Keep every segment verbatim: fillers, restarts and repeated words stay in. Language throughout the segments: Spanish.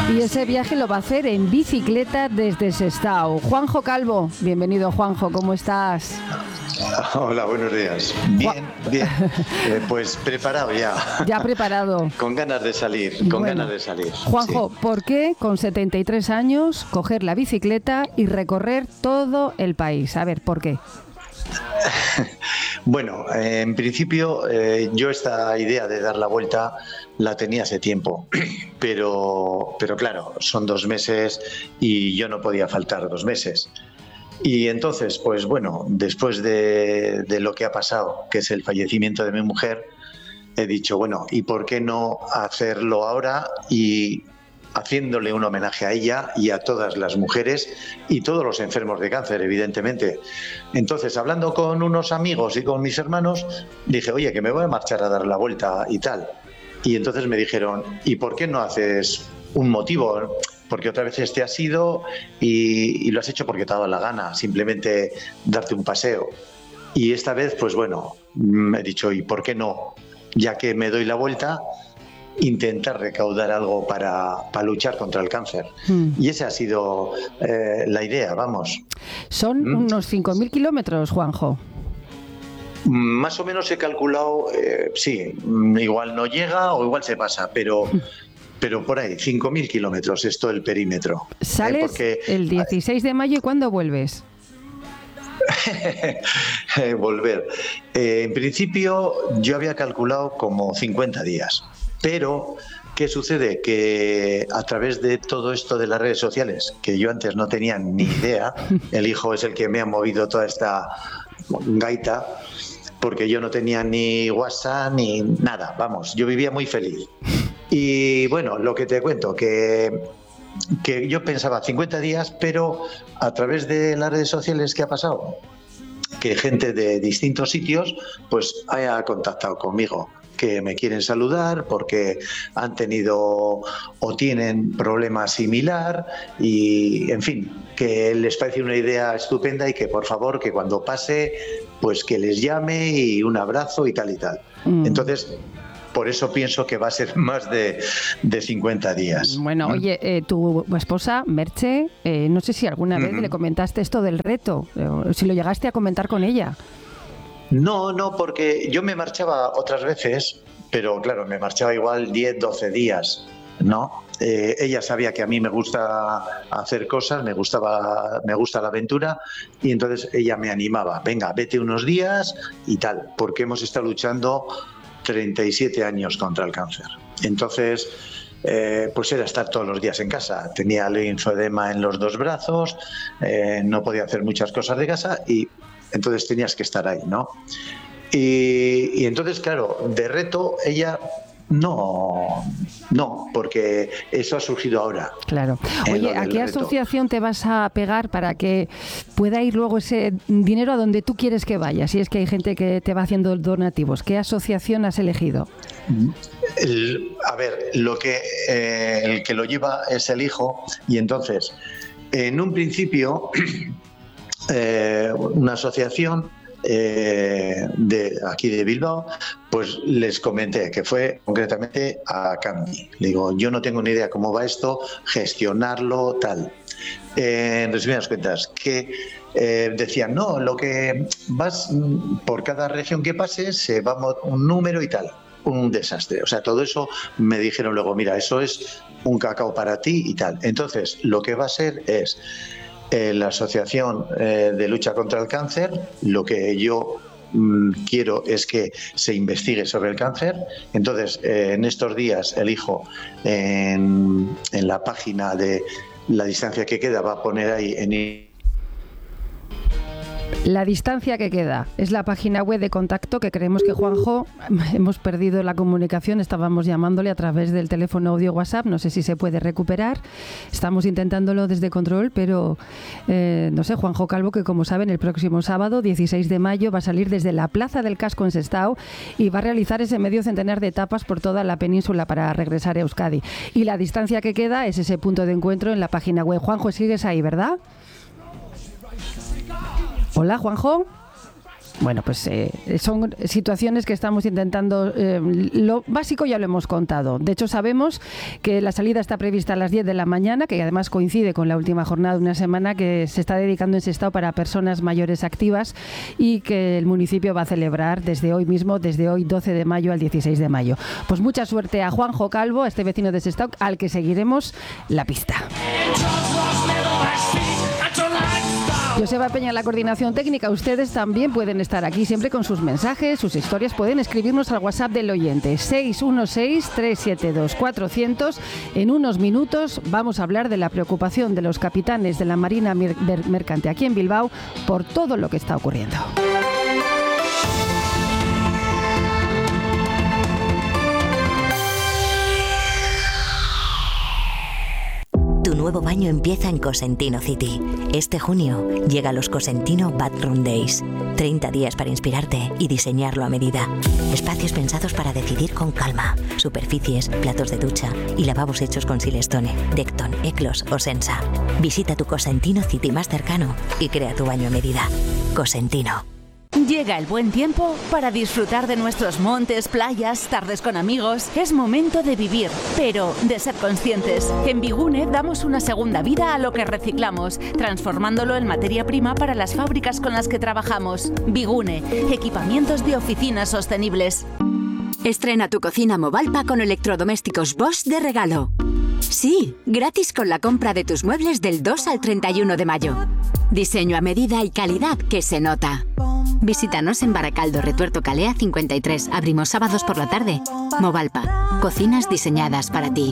Y ese viaje lo va a hacer en bicicleta desde Sestao. Juanjo Calvo, bienvenido Juanjo, ¿cómo estás? Hola, buenos días. Bien, bien. Eh, pues preparado ya. Ya preparado. Con ganas de salir, con bueno, ganas de salir. Juanjo, sí. ¿Por qué con setenta y tres años coger la bicicleta y recorrer todo el país? A ver, ¿por qué? Bueno, eh, en principio eh, yo esta idea de dar la vuelta la tenía hace tiempo, pero, pero claro, son dos meses y yo no podía faltar dos meses. Y entonces, pues bueno, después de, de lo que ha pasado, que es el fallecimiento de mi mujer, he dicho, bueno, ¿y por qué no hacerlo ahora y haciéndole un homenaje a ella y a todas las mujeres y todos los enfermos de cáncer, evidentemente? Entonces, hablando con unos amigos y con mis hermanos, dije, oye, que me voy a marchar a dar la vuelta y tal. Y entonces me dijeron, ¿y por qué no haces un motivo? Porque otras veces te has ido y, y lo has hecho porque te ha dado la gana, simplemente darte un paseo. Y esta vez, pues bueno, me he dicho, ¿y por qué no? Ya que me doy la vuelta, intentar recaudar algo para, para luchar contra el cáncer. Mm. Y esa ha sido eh, la idea, vamos. Son ¿Mm? unos cinco mil kilómetros, Juanjo. Más o menos he calculado, eh, sí, igual no llega o igual se pasa, pero... Pero por ahí, cinco mil kilómetros es todo el perímetro. ¿Sales eh, porque, el dieciséis de mayo y cuándo vuelves? Volver. Eh, en principio yo había calculado como cincuenta días, pero ¿qué sucede? Que a través de todo esto de las redes sociales, que yo antes no tenía ni idea, el hijo es el que me ha movido toda esta gaita, porque yo no tenía ni WhatsApp ni nada, vamos, yo vivía muy feliz. Y bueno, lo que te cuento, que, que yo pensaba cincuenta días, pero a través de las redes sociales, ¿qué ha pasado? Que gente de distintos sitios pues haya contactado conmigo, que me quieren saludar porque han tenido o tienen problema similar y, en fin, que les parece una idea estupenda y que por favor, que cuando pase, pues que les llame y un abrazo y tal y tal. Mm. Entonces... Por eso pienso que va a ser más de, de cincuenta días. Bueno, ¿eh? Oye, eh, tu esposa, Merche, eh, no sé si alguna vez uh-huh. le comentaste esto del reto, eh, si lo llegaste a comentar con ella. No, no, porque yo me marchaba otras veces, pero claro, me marchaba igual diez, doce días, ¿no? Eh, ella sabía que a mí me gusta hacer cosas, me gustaba, me gusta la aventura y entonces ella me animaba, venga, vete unos días y tal, porque hemos estado luchando treinta y siete años contra el cáncer. Entonces, eh, pues era estar todos los días en casa. Tenía linfedema en los dos brazos, eh, no podía hacer muchas cosas de casa y entonces tenías que estar ahí, ¿no? Y, y entonces, claro, de reto ella... No, no, porque eso ha surgido ahora. Claro. Oye, ¿a qué reto. asociación te vas a pegar para que pueda ir luego ese dinero a donde tú quieres que vaya? Si es que hay gente que te va haciendo donativos. ¿Qué asociación has elegido? El, a ver, lo que eh, el que lo lleva es el hijo y entonces, en un principio, eh, una asociación Eh, de aquí de Bilbao, pues les comenté que fue concretamente a Cambi. Le digo, yo no tengo ni idea cómo va esto, gestionarlo, tal. Eh, en resumidas cuentas, que eh, decían, no, lo que vas por cada región que pases, se va un número y tal. Un desastre. O sea, todo eso me dijeron luego, mira, eso es un cacao para ti y tal. Entonces, lo que va a ser es Eh, la Asociación eh, de Lucha contra el Cáncer. Lo que yo mm, quiero es que se investigue sobre el cáncer. Entonces, eh, en estos días el hijo en, en la página de La Distancia que Queda va a poner ahí en... La Distancia que Queda es la página web de contacto que creemos que Juanjo, hemos perdido la comunicación, estábamos llamándole a través del teléfono audio WhatsApp, no sé si se puede recuperar, estamos intentándolo desde control, pero eh, no sé, Juanjo Calvo, que como saben el próximo sábado, dieciséis de mayo, va a salir desde la Plaza del Casco en Sestao y va a realizar ese medio centenar de etapas por toda la península para regresar a Euskadi. Y La Distancia que Queda es ese punto de encuentro en la página web. Juanjo, sigues ahí, ¿verdad? Hola, Juanjo. Bueno, pues eh, son situaciones que estamos intentando, eh, lo básico ya lo hemos contado. De hecho, sabemos que la salida está prevista a las diez de la mañana, que además coincide con la última jornada de una semana que se está dedicando en Sestao para personas mayores activas y que el municipio va a celebrar desde hoy mismo, desde hoy doce de mayo al dieciséis de mayo. Pues mucha suerte a Juanjo Calvo, a este vecino de Sestao, al que seguiremos la pista. Joseba Peña, la coordinación técnica. Ustedes también pueden estar aquí siempre con sus mensajes, sus historias. Pueden escribirnos al WhatsApp del oyente seis uno seis, tres siete dos, cuatro cero cero. En unos minutos vamos a hablar de la preocupación de los capitanes de la Marina Mercante aquí en Bilbao por todo lo que está ocurriendo. Tu nuevo baño empieza en Cosentino City. Este junio llega los Cosentino Bathroom Days. treinta días para inspirarte y diseñarlo a medida. Espacios pensados para decidir con calma. Superficies, platos de ducha y lavabos hechos con Silestone, Decton, Eclos o Sensa. Visita tu Cosentino City más cercano y crea tu baño a medida. Cosentino. Llega el buen tiempo para disfrutar de nuestros montes, playas, tardes con amigos. Es momento de vivir, pero de ser conscientes. En Bigune damos una segunda vida a lo que reciclamos, transformándolo en materia prima para las fábricas con las que trabajamos. Bigune, equipamientos de oficinas sostenibles. Estrena tu cocina Movalpa con electrodomésticos Bosch de regalo. Sí, gratis con la compra de tus muebles del dos al treinta y uno de mayo. Diseño a medida y calidad que se nota. Visítanos en Baracaldo, Retuerto Calea cincuenta y tres. Abrimos sábados por la tarde. Movalpa, cocinas diseñadas para ti.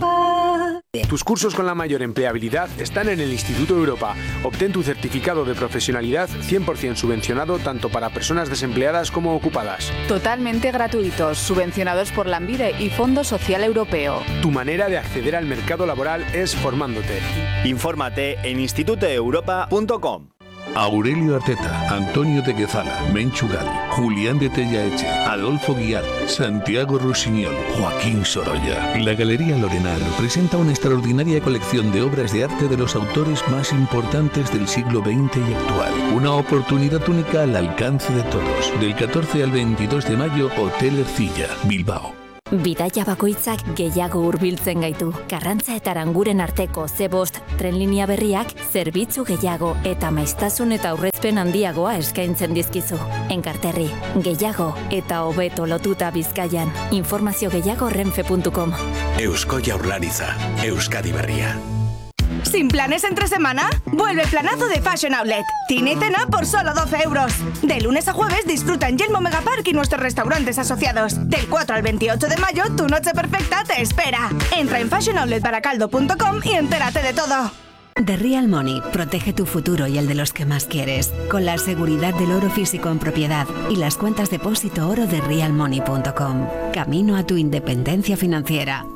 Tus cursos con la mayor empleabilidad están en el Instituto Europa. Obtén tu certificado de profesionalidad cien por ciento subvencionado tanto para personas desempleadas como ocupadas. Totalmente gratuitos, subvencionados por Lanbide y Fondo Social Europeo. Tu manera de acceder al mercado laboral es formándote. Infórmate en instituto europa punto com. Aurelio Arteta, Antonio de Quezala, Menchu Gali, Julián de Tellaeche, Adolfo Guiar, Santiago Rusiñol, Joaquín Sorolla. La Galería Lorenar presenta una extraordinaria colección de obras de arte de los autores más importantes del siglo veinte y actual. Una oportunidad única al alcance de todos. Del catorce al veintidós de mayo, Hotel Ercilla, Bilbao. Bidaia bakoitzak gehiago hurbiltzen gaitu. Karrantza eta Aranguren arteko ze bost tren linea berriak zerbitzu gehiago eta maiztasun eta aurrezpen handiagoa eskaintzen dizkizu. Enkarterri, gehiago eta hobeto lotuta Bizkaian. Informazio gehiago renfe punto com. Eusko Jaurlaritza, Euskadi Berria. ¿Sin planes entre semana? Vuelve el planazo de Fashion Outlet. Cine y cena por solo doce euros. De lunes a jueves disfruta en Yelmo Megapark y nuestros restaurantes asociados. Del cuatro al veintiocho de mayo, tu noche perfecta te espera. Entra en fashion outlet baracaldo punto com y entérate de todo. The Real Money protege tu futuro y el de los que más quieres, con la seguridad del oro físico en propiedad y las cuentas depósito oro de real money punto com. Camino a tu independencia financiera.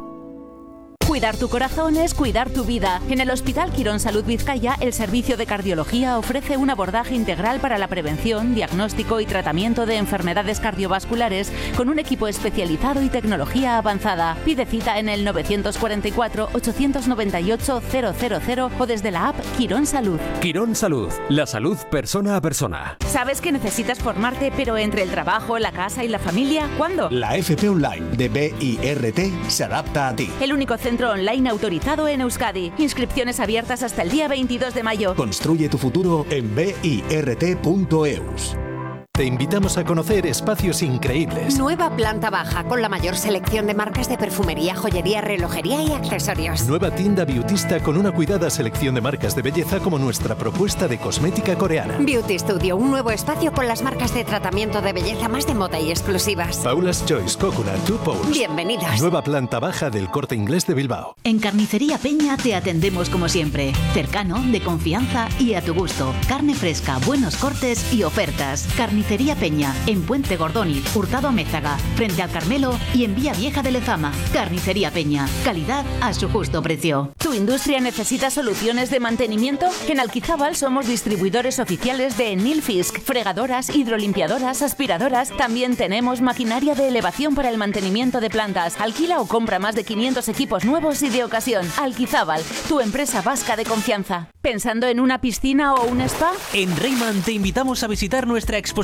Cuidar tu corazón es cuidar tu vida. En el Hospital Quirón Salud Vizcaya, el servicio de cardiología ofrece un abordaje integral para la prevención, diagnóstico y tratamiento de enfermedades cardiovasculares con un equipo especializado y tecnología avanzada. Pide cita en el novecientos cuarenta y cuatro, ochocientos noventa y ocho, cero cero cero o desde la app Quirón Salud. Quirón Salud, la salud persona a persona. ¿Sabes que necesitas formarte, pero entre el trabajo, la casa y la familia, cuándo? La F P Online de B I R T se adapta a ti. El único centro online autorizado en Euskadi. Inscripciones abiertas hasta el día veintidós de mayo. Construye tu futuro en b i r t punto e u s. Te invitamos a conocer espacios increíbles. Nueva planta baja con la mayor selección de marcas de perfumería, joyería, relojería y accesorios. Nueva tienda beautista con una cuidada selección de marcas de belleza como nuestra propuesta de cosmética coreana. Beauty Studio, un nuevo espacio con las marcas de tratamiento de belleza más de moda y exclusivas. Paula's Choice, Coconut, Two Poles. Bienvenidos. Nueva planta baja del Corte Inglés de Bilbao. En Carnicería Peña te atendemos como siempre. Cercano, de confianza y a tu gusto. Carne fresca, buenos cortes y ofertas. Carnicería Peña, en Puente Gordóniz, Hurtado Amézaga, frente al Carmelo y en Vía Vieja de Lezama. Carnicería Peña, calidad a su justo precio. ¿Tu industria necesita soluciones de mantenimiento? En Alquizábal somos distribuidores oficiales de Nilfisk, fregadoras, hidrolimpiadoras, aspiradoras. También tenemos maquinaria de elevación para el mantenimiento de plantas. Alquila o compra más de quinientos equipos nuevos y de ocasión. Alquizábal, tu empresa vasca de confianza. ¿Pensando en una piscina o un spa? En Rayman te invitamos a visitar nuestra exposición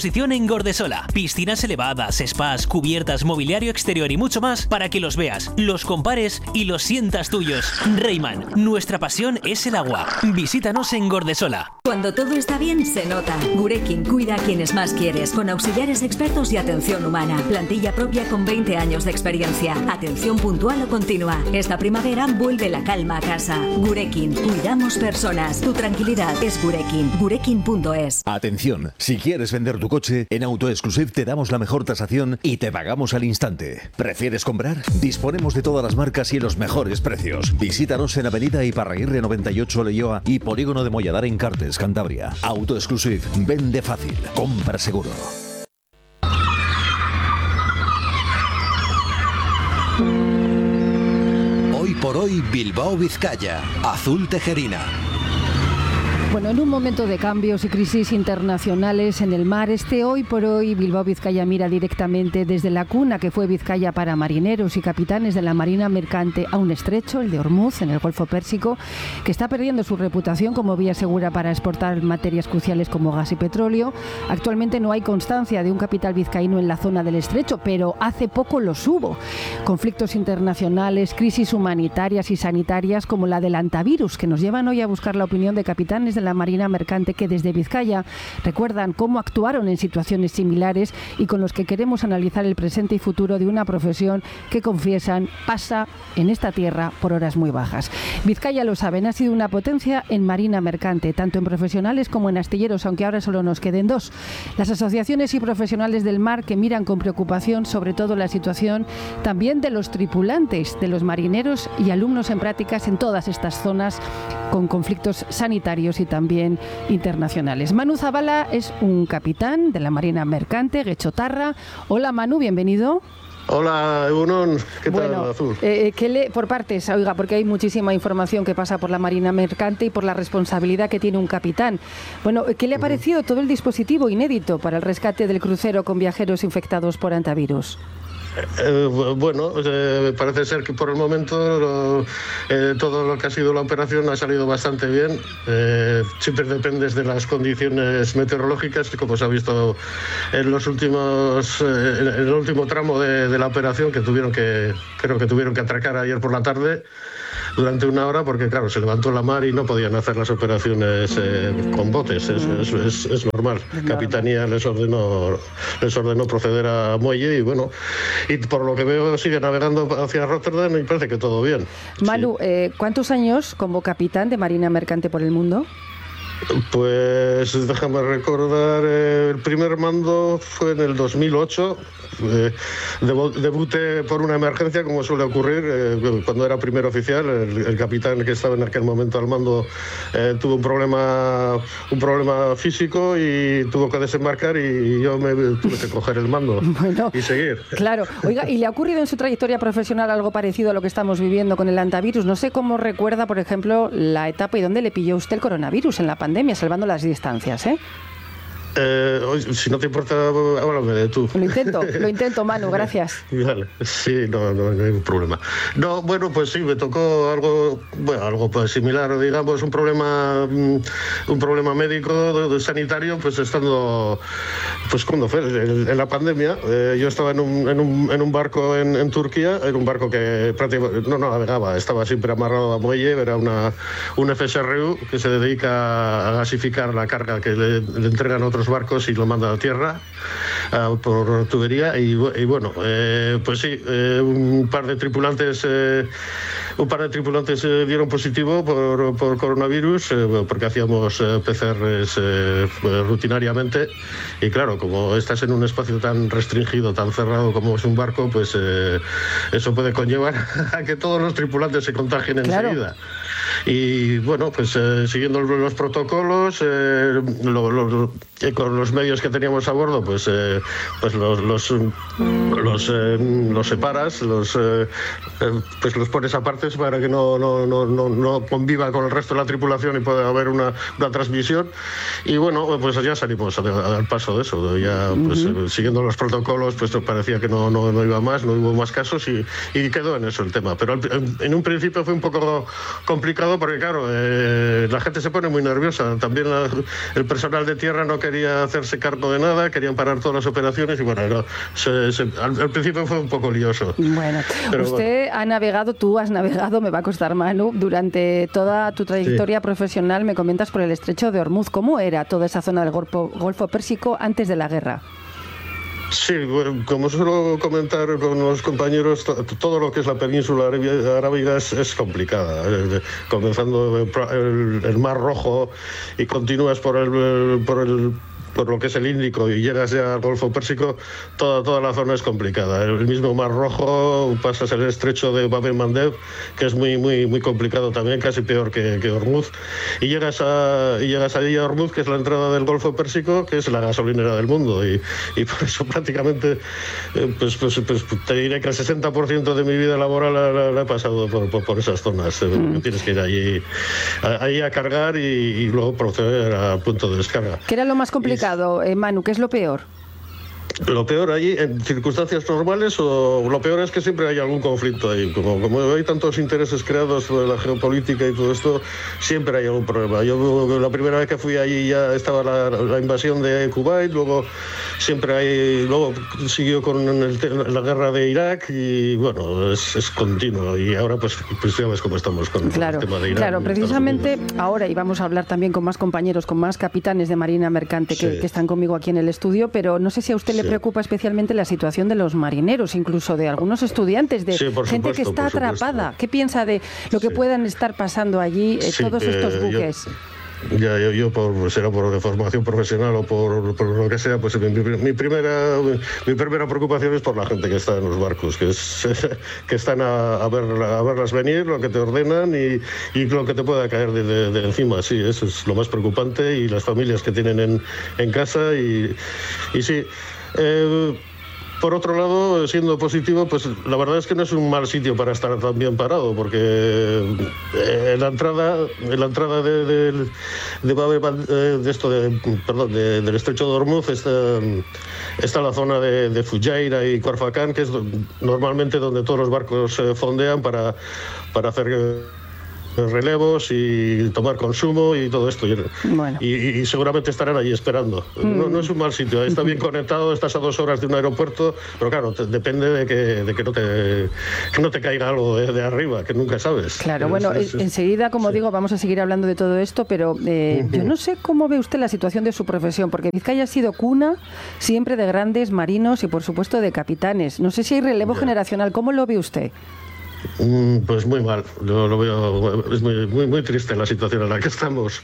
exposición en Gordesola. Piscinas elevadas, spas, cubiertas, mobiliario exterior y mucho más para que los veas, los compares y los sientas tuyos. Reiman, nuestra pasión es el agua. Visítanos en Gordesola. Cuando todo está bien, se nota. Gurekin cuida a quienes más quieres, con auxiliares expertos y atención humana. Plantilla propia con veinte años de experiencia. Atención puntual o continua. Esta primavera vuelve la calma a casa. Gurekin, cuidamos personas. Tu tranquilidad es Gurekin. Gurekin punto es. Atención, si quieres vender tu coche, en AutoExclusive te damos la mejor tasación y te pagamos al instante. ¿Prefieres comprar? Disponemos de todas las marcas y los mejores precios. Visítanos en Avenida Iparraguirre noventa y ocho Leioa y Polígono de Molladar en Cartes, Cantabria. AutoExclusive, vende fácil, compra seguro. Hoy por hoy, Bilbao Vizcaya, Azul Tejerina. Bueno, en un momento de cambios y crisis internacionales en el mar, este hoy por hoy Bilbao Vizcaya mira directamente desde la cuna que fue Vizcaya para marineros y capitanes de la Marina Mercante a un estrecho, el de Ormuz, en el Golfo Pérsico, que está perdiendo su reputación como vía segura para exportar materias cruciales como gas y petróleo. Actualmente no hay constancia de un capital vizcaíno en la zona del estrecho, pero hace poco los hubo. Conflictos internacionales, crisis humanitarias y sanitarias como la del antivirus, que nos llevan hoy a buscar la opinión de capitanes de la Marina Mercante que desde Vizcaya recuerdan cómo actuaron en situaciones similares y con los que queremos analizar el presente y futuro de una profesión que, confiesan, pasa en esta tierra por horas muy bajas. Vizcaya, lo saben, ha sido una potencia en Marina Mercante, tanto en profesionales como en astilleros, aunque ahora solo nos queden dos. Las asociaciones y profesionales del mar que miran con preocupación sobre todo la situación también de los tripulantes, de los marineros y alumnos en prácticas en todas estas zonas con conflictos sanitarios y también internacionales. Manu Zabala es un capitán de la Marina Mercante, Guechotarra. Hola Manu, bienvenido. Hola, Egunon, ¿qué bueno, tal, Azul? Eh, ¿qué le, por partes, oiga, porque hay muchísima información que pasa por la Marina Mercante y por la responsabilidad que tiene un capitán. Bueno, ¿qué le ha parecido todo el dispositivo inédito para el rescate del crucero con viajeros infectados por antivirus? Eh, bueno, eh, parece ser que por el momento lo, eh, todo lo que ha sido la operación ha salido bastante bien. Eh, siempre dependes de las condiciones meteorológicas, como se ha visto en los últimos, eh, en el último tramo de, de la operación, que tuvieron que, creo que tuvieron que atracar ayer por la tarde durante una hora porque, claro, se levantó la mar y no podían hacer las operaciones eh, con botes. Es, es, es, es normal. Capitanía les ordenó, les ordenó proceder a muelle y, bueno, y por lo que veo sigue navegando hacia Rotterdam y parece que todo bien. Manu, sí. eh, ¿cuántos años como capitán de Marina Mercante por el mundo? Pues déjame recordar, eh, el primer mando fue en el dos mil ocho, eh, debuté por una emergencia, como suele ocurrir, eh, cuando era primer oficial. El, el capitán que estaba en aquel momento al mando eh, tuvo un problema, un problema físico y tuvo que desembarcar y yo me tuve que coger el mando bueno, y seguir. Claro, oiga, ¿y le ha ocurrido en su trayectoria profesional algo parecido a lo que estamos viviendo con el antivirus? No sé cómo recuerda, por ejemplo, la etapa y dónde le pilló usted el coronavirus en la pandemia, salvando las distancias, ¿eh? Eh, si no te importa, háblame de tú. Lo intento, lo intento, Manu, gracias. Vale, sí, no, no, no hay problema. No, bueno, pues sí, me tocó algo, bueno, algo pues similar, digamos, un problema, un problema médico, sanitario, pues estando, pues cuando fue, en, en la pandemia, eh, yo estaba en un, en un, en un barco en, en Turquía, en un barco que prácticamente no, no navegaba, estaba siempre amarrado a muelle, era una, un F S R U que se dedica a gasificar la carga que le, le entregan otros barcos y lo manda a tierra uh, por tubería y, y bueno, eh, pues sí, eh, un par de tripulantes eh, un par de tripulantes eh, dieron positivo por, por coronavirus eh, porque hacíamos eh, P C Rs eh, rutinariamente y claro, como estás en un espacio tan restringido, tan cerrado como es un barco, pues eh, eso puede conllevar a que todos los tripulantes se contagien claro. enseguida. Y bueno, pues eh, siguiendo los protocolos, eh, lo, lo, eh, con los medios que teníamos a bordo, pues, eh, pues los los, los, eh, los separas, los, eh, pues los pones aparte altavoces para que no, no, no, no, no conviva con el resto de la tripulación y pueda haber una, una transmisión. Y bueno, pues ya salimos al, al paso de eso. Ya pues, uh-huh. siguiendo los protocolos, pues parecía que no, no, no iba más, no hubo más casos y, y quedó en eso el tema. Pero en, en un principio fue un poco complicado porque, claro, eh, la gente se pone muy nerviosa. También la, el personal de tierra no quería hacerse cargo de nada, querían parar todas las operaciones y bueno, no, se, se, al, al principio fue un poco lioso. Bueno, Pero usted bueno. ha navegado, tú has navegado, me va a costar, Manu, durante toda tu trayectoria sí. profesional, me comentas, por el estrecho de Hormuz. ¿Cómo era toda esa zona del Golfo, Golfo Pérsico antes de la guerra? Sí, bueno, como suelo comentar con los compañeros, to, todo lo que es la península arábiga es, es complicada, eh, comenzando el, el, el Mar Rojo y continúas por el, por el por lo que es el Índico y llegas ya al Golfo Pérsico, toda, toda la zona es complicada. El mismo Mar Rojo, pasas el estrecho de Bab el-Mandeb, que es muy muy muy complicado también, casi peor que, que Hormuz, y llegas a y llegas ahí a Hormuz, que es la entrada del Golfo Pérsico, que es la gasolinera del mundo, y, y por eso prácticamente eh, pues, pues, pues te diré que el sesenta por ciento de mi vida laboral la, la, la he pasado por, por, por esas zonas. Mm. Tienes que ir allí a, ahí a cargar y, y luego proceder al punto de descarga. ¿Qué era lo más complicado? Eh, Manu, ¿qué es lo peor? Lo peor allí, en circunstancias normales, o lo peor es que siempre hay algún conflicto ahí. Como, como hay tantos intereses creados de la geopolítica y todo esto, siempre hay algún problema. Yo la primera vez que fui allí ya estaba la, la invasión de Kuwait, luego siempre hay, luego siguió con el, la guerra de Irak y bueno, es, es continuo. Y ahora pues, pues ya ves cómo estamos con, claro, con el tema de Irak. Claro, precisamente ahora, y vamos a hablar también con más compañeros, con más capitanes de Marina Mercante que, sí. que están conmigo aquí en el estudio, pero no sé si a usted le preocupa especialmente la situación de los marineros, incluso de algunos estudiantes, de sí, gente supuesto, que está atrapada. ¿Qué piensa de lo que sí. puedan estar pasando allí, eh, sí, todos estos eh, buques? Yo... Ya, yo, yo por, será por de formación profesional o por, por lo que sea, pues mi, mi, primera, mi primera preocupación es por la gente que está en los barcos, que, es, que están a, a, ver, a verlas venir, lo que te ordenan y, y lo que te pueda caer de, de, de encima. Sí, eso es lo más preocupante, y las familias que tienen en, en casa y, y sí. Eh, Por otro lado, siendo positivo, pues la verdad es que no es un mal sitio para estar tan bien parado, porque en la entrada, en la entrada de, de, de, de, de esto, de, perdón, de, del estrecho de Hormuz está, está la zona de, de Fujairah y Khorfakkan, que es normalmente donde todos los barcos fondean para, para hacer relevos y tomar consumo y todo esto. Bueno. Y, y seguramente estarán allí esperando. Mm. No, no es un mal sitio, está bien conectado, estás a dos horas de un aeropuerto, pero claro, te, depende de que, de que no te que no te caiga algo de, de arriba, que nunca sabes. Claro, bueno, es, es, enseguida, como sí. digo, vamos a seguir hablando de todo esto, pero eh, uh-huh. yo no sé cómo ve usted la situación de su profesión, porque Vizcaya ha sido cuna siempre de grandes marinos y, por supuesto, de capitanes. No sé si hay relevo yeah. generacional. ¿Cómo lo ve usted? Pues muy mal, yo lo veo, es muy, muy, muy triste la situación en la que estamos.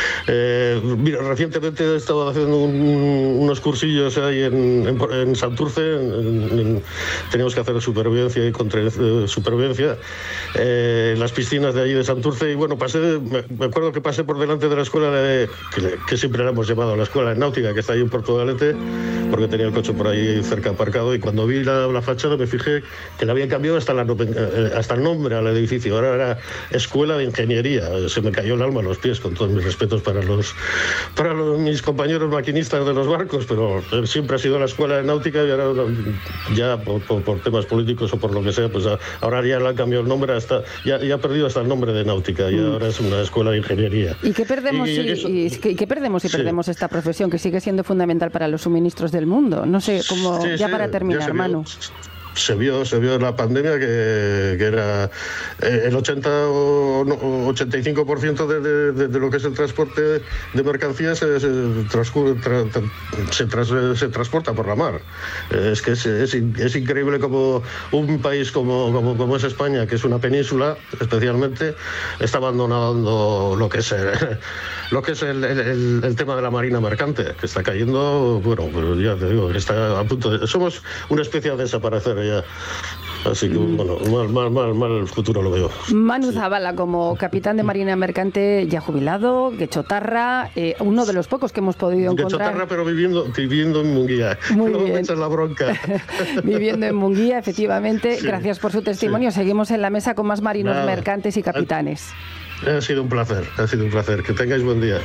Eh, mira, recientemente he estado haciendo un, unos cursillos ahí en, en, en Santurce, en, en, teníamos que hacer supervivencia y contra eh, supervivencia eh, en las piscinas de allí de Santurce, y bueno, pasé, me, me acuerdo que pasé por delante de la escuela de, que, que siempre la hemos llamado la escuela de náutica, que está ahí en Puerto de Alete, porque tenía el coche por ahí cerca aparcado, y cuando vi la, la fachada me fijé que le habían cambiado hasta la eh, hasta el nombre al edificio, ahora era Escuela de Ingeniería. Se me cayó el alma a los pies, con todos mis respetos para los para los, mis compañeros maquinistas de los barcos, pero siempre ha sido la Escuela de Náutica, y ahora ya por, por, por temas políticos o por lo que sea, pues ahora ya le han cambiado el nombre, hasta ya, ya ha perdido hasta el nombre de Náutica, y mm. ahora es una Escuela de Ingeniería. ¿Y qué perdemos, y, y, eso, y, y, ¿qué perdemos si sí. perdemos esta profesión, que sigue siendo fundamental para los suministros del mundo? No sé, cómo sí, ya sí, para terminar, Manu. Se vio, se vio en la pandemia que, que era eh, el ochenta o ochenta y cinco por ciento de, de, de lo que es el transporte de mercancías se, se, transcur, tra, tra, se, tras, se transporta por la mar. Eh, es que es, es, es increíble como un país como, como, como es España, que es una península especialmente, está abandonando lo que es el, lo que es el, el, el tema de la marina mercante, que está cayendo, bueno, pues ya te digo, está a punto de... Somos una especie de desaparecer ya. Así que, bueno, mal, mal, mal, mal el futuro lo veo. Manu Zabala, como capitán de Marina Mercante, ya jubilado, Guechotarra, eh, uno de los pocos que hemos podido encontrar. Guechotarra, pero viviendo, viviendo en Munguía. Muy no bien. me echas la bronca. Viviendo en Munguía, efectivamente. Sí, Gracias por su testimonio. sí. Seguimos en la mesa con más marinos Nada. mercantes y capitanes. Ha sido un placer, ha sido un placer. Que tengáis buen día.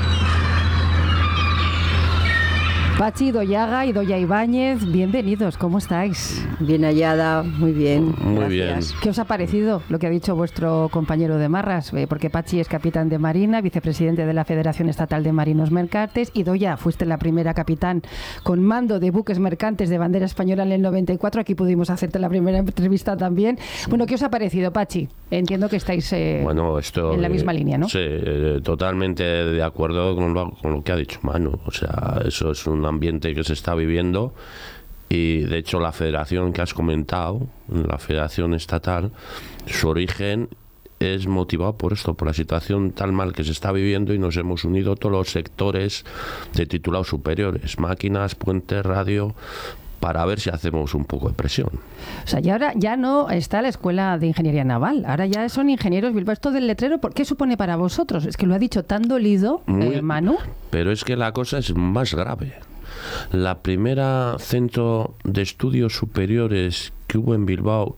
Pachi, Doyaga y Doya Ibáñez, bienvenidos, ¿cómo estáis? Bien hallada, muy bien. Muy gracias. bien. ¿Qué os ha parecido lo que ha dicho vuestro compañero de Marras? Eh, porque Pachi es capitán de Marina, vicepresidente de la Federación Estatal de Marinos Mercantes, y Doya, fuiste la primera capitán con mando de buques mercantes de bandera española en el noventa y cuatro. Aquí pudimos hacerte la primera entrevista también. Bueno, ¿qué os ha parecido, Pachi? Entiendo que estáis eh, bueno, esto, en la misma línea, ¿no? Sí, eh, totalmente de acuerdo con lo, con lo que ha dicho Manu. O sea, eso es un ambiente que se está viviendo y de hecho la federación que has comentado, la federación estatal, su origen es motivado por esto, por la situación tan mal que se está viviendo, y nos hemos unido todos los sectores de titulados superiores, máquinas, puentes, radio, para ver si hacemos un poco de presión. O sea, y ahora ya no está la Escuela de Ingeniería Naval, ahora ya son ingenieros Bilbao. Esto del letrero, ¿qué supone para vosotros? Es que lo ha dicho tan dolido, Muy, eh, Manu. Pero es que la cosa es más grave. La primera centro de estudios superiores que hubo en Bilbao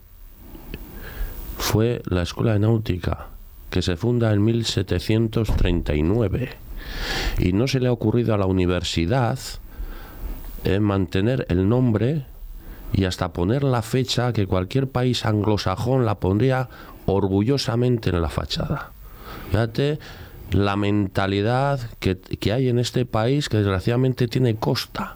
fue la Escuela de Náutica, que se funda en mil setecientos treinta y nueve. Y no se le ha ocurrido a la universidad eh, mantener el nombre y hasta poner la fecha que cualquier país anglosajón la pondría orgullosamente en la fachada. Fíjate la mentalidad que, que hay en este país, que desgraciadamente tiene costa.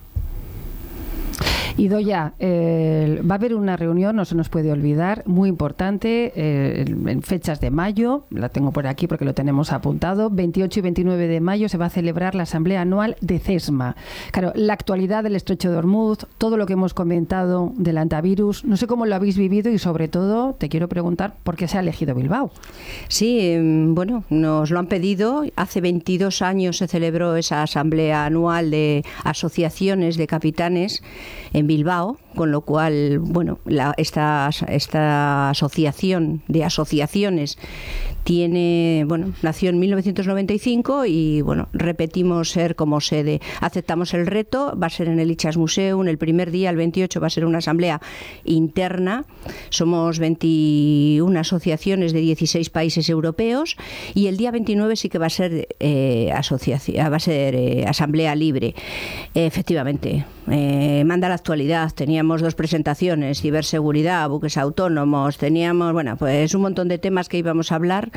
Y Doya, eh, va a haber una reunión, no se nos puede olvidar, muy importante, eh, en fechas de mayo, la tengo por aquí porque lo tenemos apuntado, veintiocho y veintinueve de mayo se va a celebrar la Asamblea Anual de CESMA. Claro, la actualidad del Estrecho de Ormuz, todo lo que hemos comentado del antivirus, no sé cómo lo habéis vivido y sobre todo te quiero preguntar por qué se ha elegido Bilbao. Sí, bueno, nos lo han pedido. Hace veintidós años se celebró esa Asamblea Anual de Asociaciones de Capitanes en Bilbao, con lo cual, bueno, la, esta, esta asociación de asociaciones tiene, bueno, nació en mil novecientos noventa y cinco y, bueno, repetimos ser como sede. Aceptamos el reto, va a ser en el Itxasmuseum, el primer día, el veintiocho, va a ser una asamblea interna. Somos veintiuna asociaciones de dieciséis países europeos y el día veintinueve sí que va a ser, eh, asociación, va a ser eh, asamblea libre. Eh, efectivamente, eh, manda la actualidad. Teníamos dos presentaciones, ciberseguridad, buques autónomos, teníamos, bueno, pues un montón de temas que íbamos a hablar,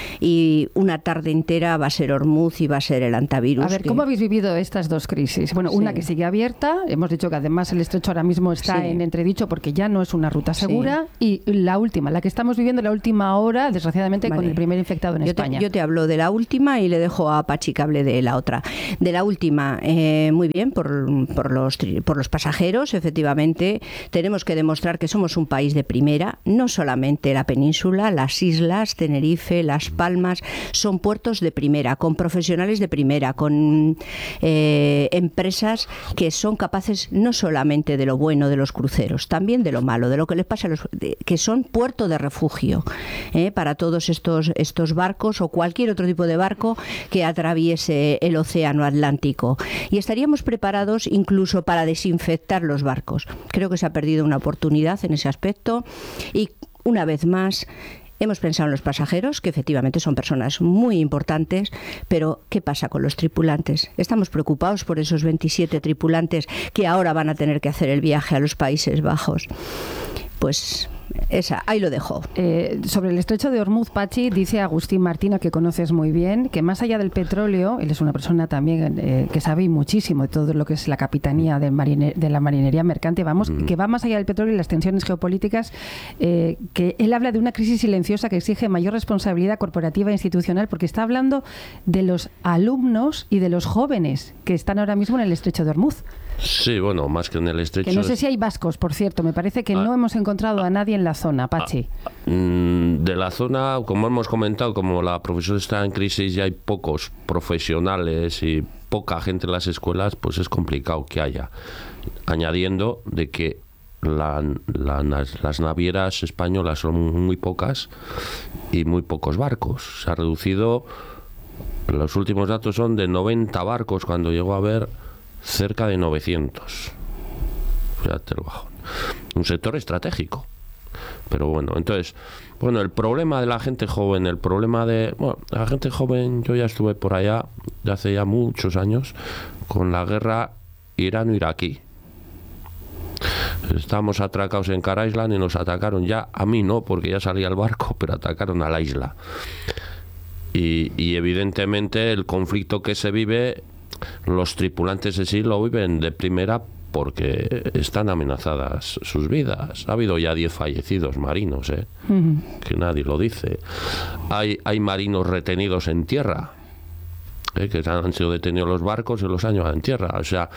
y una tarde entera va a ser Ormuz y va a ser el antivirus. A ver, que... ¿cómo habéis vivido estas dos crisis? Bueno, sí. Una que sigue abierta, hemos dicho que además el estrecho ahora mismo está sí. en entredicho porque ya no es una ruta segura, sí. y la última, la que estamos viviendo la última hora, desgraciadamente, vale. con el primer infectado en yo España. Te, yo te hablo de la última y le dejo a Pachi que hable de la otra. De la última, eh, muy bien, por, por, los, por los pasajeros, efectivamente, tenemos que demostrar que somos un país de primera, no solamente la península, las islas, Tenerife, Las Palmas, son puertos de primera, con profesionales de primera, con eh, empresas que son capaces no solamente de lo bueno de los cruceros, también de lo malo, de lo que les pasa a los de, que son puerto de refugio eh, para todos estos, estos barcos o cualquier otro tipo de barco que atraviese el océano Atlántico. Y estaríamos preparados incluso para desinfectar los barcos. Creo que se ha perdido una oportunidad en ese aspecto y, una vez más, hemos pensado en los pasajeros, que efectivamente son personas muy importantes, pero ¿qué pasa con los tripulantes? Estamos preocupados por esos veintisiete tripulantes que ahora van a tener que hacer el viaje a los Países Bajos. Pues esa, ahí lo dejo. Eh, sobre el estrecho de Ormuz, Pachi, dice Agustín Martino, que conoces muy bien, que más allá del petróleo, él es una persona también eh, que sabe muchísimo de todo lo que es la capitanía de, marine, de la marinería mercante, vamos, mm. que va más allá del petróleo y las tensiones geopolíticas, eh, que él habla de una crisis silenciosa que exige mayor responsabilidad corporativa e institucional, porque está hablando de los alumnos y de los jóvenes que están ahora mismo en el estrecho de Ormuz. Sí, bueno, más que en el estrecho... Que no sé si hay vascos, por cierto, me parece que ah, no hemos encontrado a nadie en la zona, Pachi. Ah, de la zona, como hemos comentado, como la profesión está en crisis y hay pocos profesionales y poca gente en las escuelas, pues es complicado que haya. Añadiendo de que la, la, las navieras españolas son muy pocas y muy pocos barcos. Se ha reducido, los últimos datos son de noventa barcos cuando llegó a haber cerca de novecientos. Fíjate el bajón. Un sector estratégico. Pero bueno, entonces, bueno, el problema de la gente joven, el problema de, bueno, la gente joven, yo ya estuve por allá, de hace ya muchos años, con la guerra irano-iraquí. Estábamos atracados en Car Island y nos atacaron ya, a mí no, porque ya salía el barco, pero atacaron a la isla. Y, y evidentemente el conflicto que se vive, los tripulantes de sí lo viven de primera porque están amenazadas sus vidas. Ha habido ya diez fallecidos marinos, ¿eh? Uh-huh. Que nadie lo dice. Hay, hay marinos retenidos en tierra, ¿eh? Que han sido detenidos los barcos y los han llevado en tierra. O sea,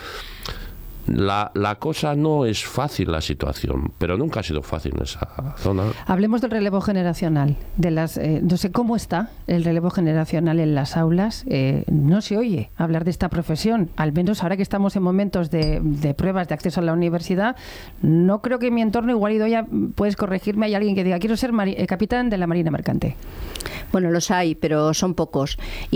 la, la cosa no es fácil, la situación, pero nunca ha sido fácil en esa zona. Hablemos del relevo generacional. De las, eh, no sé cómo está el relevo generacional en las aulas. Eh, no se oye hablar de esta profesión, al menos ahora que estamos en momentos de, de pruebas de acceso a la universidad. No creo que en mi entorno, igual Idoia, puedes corregirme, hay alguien que diga quiero ser mari- eh, capitán de la Marina Mercante. Bueno, los hay, pero son pocos.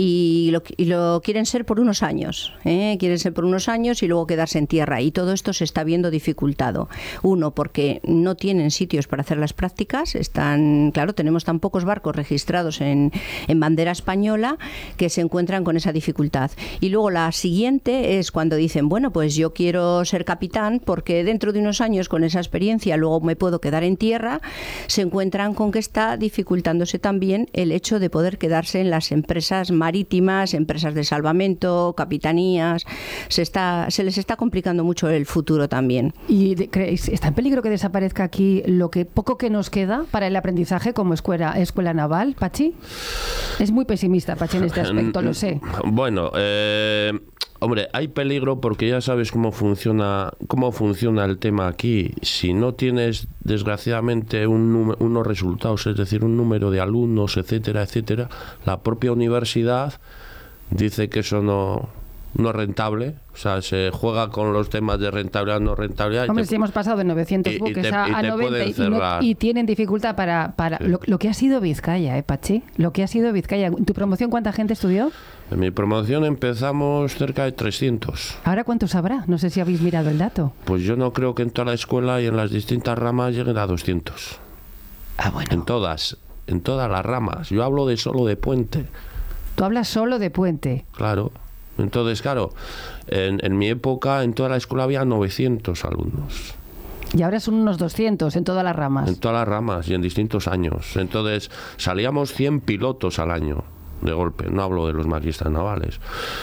Y lo, y lo quieren ser por unos años. ¿eh? Quieren ser por unos años y luego quedarse en tierra. Y todo esto se está viendo dificultado. Uno, porque no tienen sitios para hacer las prácticas. Están, claro, tenemos tan pocos barcos registrados en, en bandera española que se encuentran con esa dificultad. Y luego la siguiente es cuando dicen, bueno, pues yo quiero ser capitán porque dentro de unos años con esa experiencia luego me puedo quedar en tierra. Se encuentran con que está dificultándose también el hecho de poder quedarse en las empresas marítimas, empresas de salvamento, capitanías. Se está, se les está complicando mucho el futuro también. ¿Y de, creéis, está en peligro que desaparezca aquí lo que poco que nos queda para el aprendizaje como escuela, escuela naval, Pachi? Es muy pesimista, Pachi, en este aspecto, lo sé. Bueno, eh, hombre, hay peligro porque ya sabes cómo funciona cómo funciona el tema aquí. Si no tienes, desgraciadamente, un número, unos resultados, es decir, un número de alumnos, etcétera, etcétera, la propia universidad dice que eso no... no es rentable, o sea, se juega con los temas de rentabilidad, no rentabilidad. Hombre, te, si hemos pasado de novecientos y, buques y te, a, a y noventa y, no, y tienen dificultad para... para sí. lo, lo que ha sido Vizcaya, ¿eh, Pachi? Lo que ha sido Vizcaya. ¿Tu promoción cuánta gente estudió? En mi promoción empezamos cerca de trescientos. ¿Ahora cuántos habrá? No sé si habéis mirado el dato. Pues yo no creo que en toda la escuela y en las distintas ramas lleguen a doscientos. Ah, bueno. En todas, en todas las ramas. Yo hablo de solo de puente. Tú hablas solo de puente. Claro. Entonces, claro, en, en mi época en toda la escuela había novecientos alumnos. Y ahora son unos doscientos en todas las ramas. En todas las ramas y en distintos años. Entonces, salíamos cien pilotos al año de golpe. No hablo de los maquistas navales.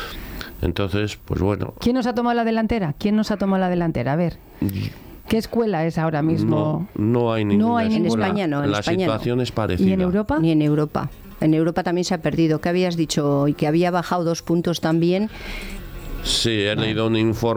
Entonces, pues bueno. ¿Quién nos ha tomado la delantera? ¿Quién nos ha tomado la delantera? A ver. ¿Qué escuela es ahora mismo? No, no hay ninguna no hay escuela. En España no. En la España situación no. es parecida. ¿Y en Europa? Ni en Europa. En Europa también se ha perdido. ¿Qué habías dicho? Y que había bajado dos puntos también. Sí, he leído un informe